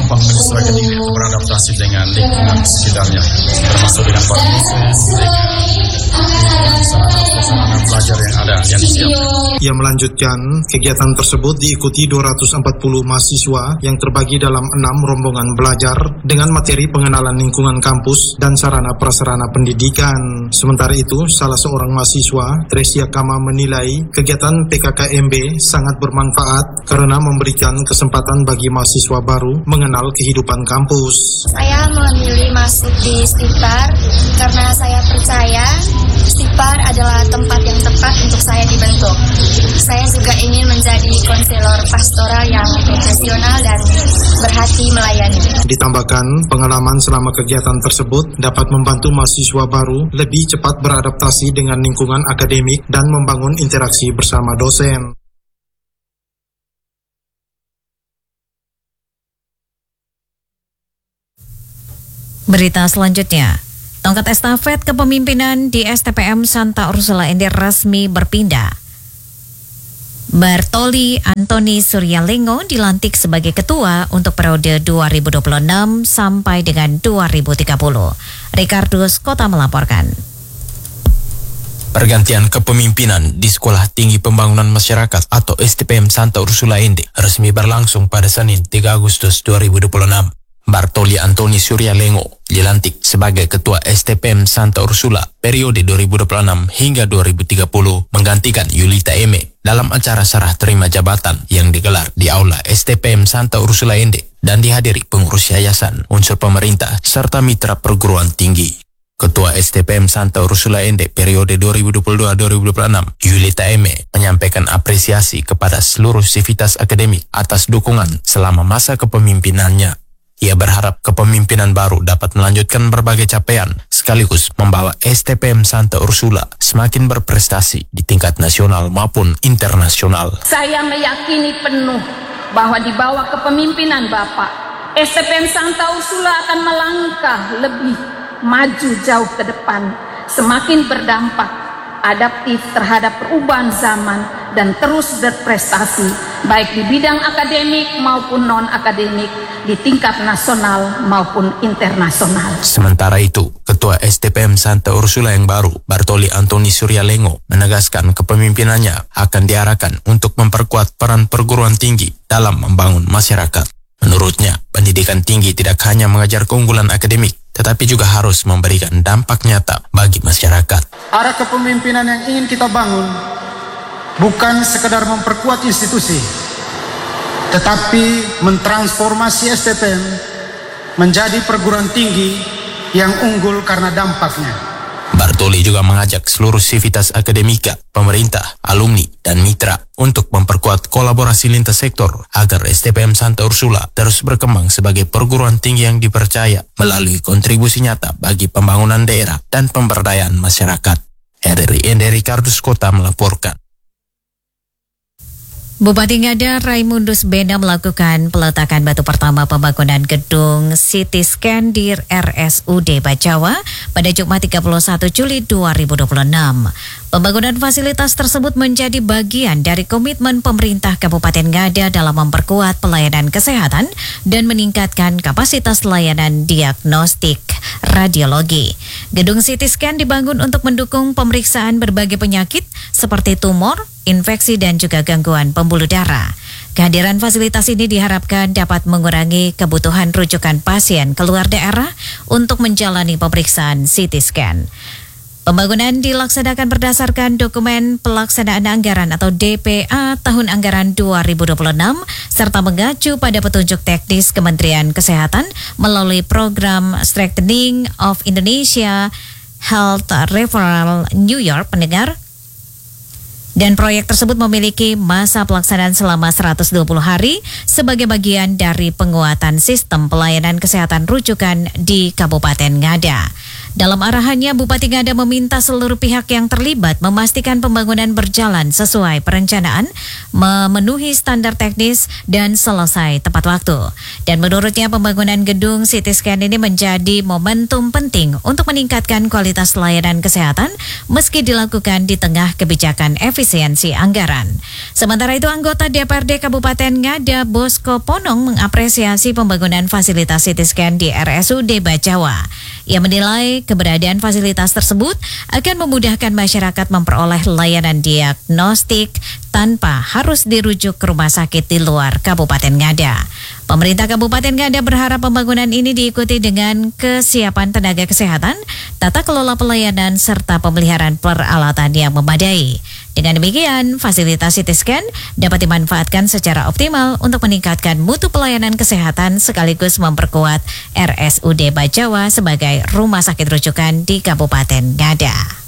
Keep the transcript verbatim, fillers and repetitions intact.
gampang menyesuaikan diri atau beradaptasi dengan lingkungan sekitarnya, termasuk dengan perkhusus, dengan sarana-sarana belajar yang ada yang disiapkan. Ia melanjutkan, kegiatan tersebut diikuti dua ratus empat puluh mahasiswa yang terbagi dalam enam rombongan belajar dengan materi pengenalan lingkungan kampus dan sarana prasarana pendidikan. Sementara itu, salah seorang mahasiswa, Tresia Kama, menilai kegiatan P K K M B sangat bermanfaat karena memberikan kesempatan bagi mahasiswa baru mengenal kehidupan kampus. Saya memilih masuk di Stipar karena saya percaya Stipar adalah tempat yang tepat untuk saya dibentuk. Saya juga ingin menjadi konselor pastoral yang profesional dan berhati melayani. Ditambahkan, pengalaman selama kegiatan tersebut dapat membantu mahasiswa baru lebih cepat beradaptasi dengan lingkungan akademik dan membangun interaksi bersama dosen. Berita selanjutnya, tongkat estafet kepemimpinan di S T P M Santa Ursula Ende resmi berpindah. Bartoli Antoni Suryalengo dilantik sebagai ketua untuk periode dua ribu dua puluh enam sampai dengan dua ribu tiga puluh. Ricardus Kota melaporkan. Pergantian kepemimpinan di Sekolah Tinggi Pembangunan Masyarakat atau S T P M Santa Ursula Ende resmi berlangsung pada Senin tiga Agustus dua ribu dua puluh enam. Bartoli Antoni Suryalengo dilantik sebagai Ketua S T P M Santa Ursula periode dua ribu dua puluh enam hingga dua ribu tiga puluh menggantikan Yulita Eme dalam acara serah terima jabatan yang digelar di Aula S T P M Santa Ursula Ende dan dihadiri pengurus yayasan, unsur pemerintah, serta mitra perguruan tinggi. Ketua S T P M Santa Ursula Ende periode dua ribu dua puluh dua dua ribu dua puluh enam, Yulita Eme, menyampaikan apresiasi kepada seluruh sivitas akademik atas dukungan selama masa kepemimpinannya. Ia berharap kepemimpinan baru dapat melanjutkan berbagai capaian sekaligus membawa S T P M Santa Ursula semakin berprestasi di tingkat nasional maupun internasional. Saya meyakini penuh bahwa di bawah kepemimpinan Bapak, S T P M Santa Ursula akan melangkah lebih maju jauh ke depan, semakin berdampak, adaptif terhadap perubahan zaman dan terus berprestasi baik di bidang akademik maupun non-akademik di tingkat nasional maupun internasional. Sementara itu, Ketua S T P M Santa Ursula yang baru, Bartoli Antoni Suryalengo, menegaskan kepemimpinannya akan diarahkan untuk memperkuat peran perguruan tinggi dalam membangun masyarakat. Menurutnya, pendidikan tinggi tidak hanya mengajar keunggulan akademik, tetapi juga harus memberikan dampak nyata bagi masyarakat. Arah kepemimpinan yang ingin kita bangun bukan sekedar memperkuat institusi, tetapi mentransformasi S T P M menjadi perguruan tinggi yang unggul karena dampaknya. Bartoli juga mengajak seluruh sivitas akademika, pemerintah, alumni, dan mitra untuk memperkuat kolaborasi lintas sektor agar S T P M Santa Ursula terus berkembang sebagai perguruan tinggi yang dipercaya melalui kontribusi nyata bagi pembangunan daerah dan pemberdayaan masyarakat. Dari Ende Ricardus Kota melaporkan. Bupati Ngada Raimundus Bena melakukan peletakan batu pertama pembangunan gedung C T Scan di R S U D Bajawa pada Jumat tiga puluh satu Juli dua ribu dua puluh enam. Pembangunan fasilitas tersebut menjadi bagian dari komitmen pemerintah Kabupaten Ngada dalam memperkuat pelayanan kesehatan dan meningkatkan kapasitas layanan diagnostik radiologi. Gedung C T Scan dibangun untuk mendukung pemeriksaan berbagai penyakit seperti tumor, infeksi, dan juga gangguan pembuluh darah. Kehadiran fasilitas ini diharapkan dapat mengurangi kebutuhan rujukan pasien keluar daerah untuk menjalani pemeriksaan C T Scan. Pembangunan dilaksanakan berdasarkan dokumen pelaksanaan anggaran atau D P A tahun anggaran dua ribu dua puluh enam serta mengacu pada petunjuk teknis Kementerian Kesehatan melalui program Strengthening of Indonesia Health Referral New York pendengar. Dan proyek tersebut memiliki masa pelaksanaan selama seratus dua puluh hari sebagai bagian dari penguatan sistem pelayanan kesehatan rujukan di Kabupaten Ngada. Dalam arahannya, Bupati Ngada meminta seluruh pihak yang terlibat memastikan pembangunan berjalan sesuai perencanaan, memenuhi standar teknis, dan selesai tepat waktu. Dan menurutnya pembangunan gedung C T Scan ini menjadi momentum penting untuk meningkatkan kualitas layanan kesehatan meski dilakukan di tengah kebijakan efisiensi efisiensi anggaran. Sementara itu, anggota D P R D Kabupaten Ngada Bosko Ponong mengapresiasi pembangunan fasilitas C T scan di R S U D Bajawa. Ia menilai keberadaan fasilitas tersebut akan memudahkan masyarakat memperoleh layanan diagnostik tanpa harus dirujuk ke rumah sakit di luar Kabupaten Ngada. Pemerintah Kabupaten Ngada berharap pembangunan ini diikuti dengan kesiapan tenaga kesehatan, tata kelola pelayanan, serta pemeliharaan peralatan yang memadai. Dengan demikian, fasilitas C T scan dapat dimanfaatkan secara optimal untuk meningkatkan mutu pelayanan kesehatan sekaligus memperkuat R S U D Bajawa sebagai rumah sakit rujukan di Kabupaten Ngada.